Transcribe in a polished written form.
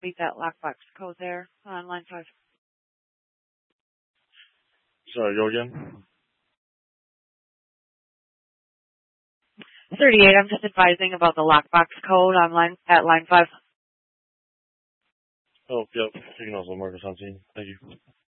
repeat that lockbox code there on line 5. Sorry, go again? 38, I'm just advising about the lockbox code on at line 5. Oh, yep. Signals on Marcus on scene. Thank you.